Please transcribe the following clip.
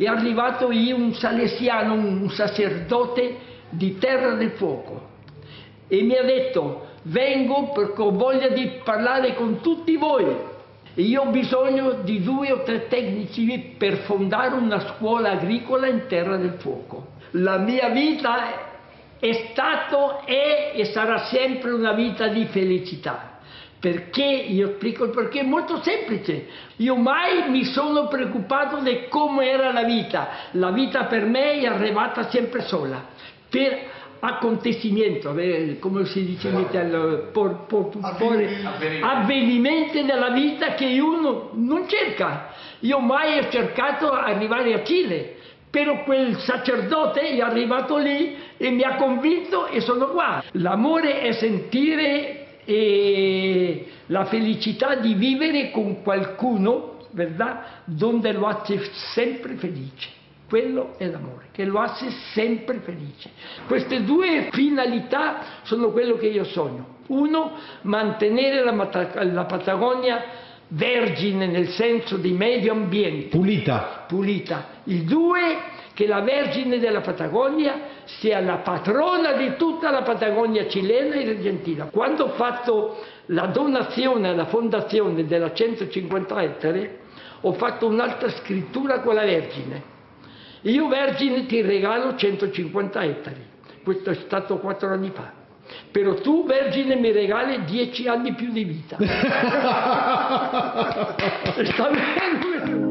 è arrivato io, un salesiano, un sacerdote di Terra del Fuoco, e mi ha detto: vengo perché ho voglia di parlare con tutti voi. E io ho bisogno di 2 o 3 tecnici per fondare una scuola agricola in Terra del Fuoco. La mia vita è stato, è e sarà sempre una vita di felicità. Perché? Io spiego il perché, è molto semplice. Io mai mi sono preoccupato di come era la vita. La vita per me è arrivata sempre sola. Per acontecimiento, come si dice in italiano, avvenimenti della vita che uno non cerca. Io mai ho cercato di arrivare a Cile, però quel sacerdote è arrivato lì e mi ha convinto e sono qua. L'amore è sentire la felicità di vivere con qualcuno, verità, donde lo hace sempre felice. Quello è l'amore, che lo hace sempre felice. Queste 2 finalità sono quello che io sogno. 1, mantenere la Patagonia vergine nel senso di medio ambiente. Pulita. Pulita. Il 2, che la Vergine della Patagonia sia la patrona di tutta la Patagonia cilena e argentina. Quando ho fatto la donazione alla fondazione della 150 ettari, ho fatto un'altra scrittura con la Vergine. Io Vergine ti regalo 150 ettari, questo è stato 4 anni fa, però tu Vergine mi regali 10 anni più di vita. Sta bene?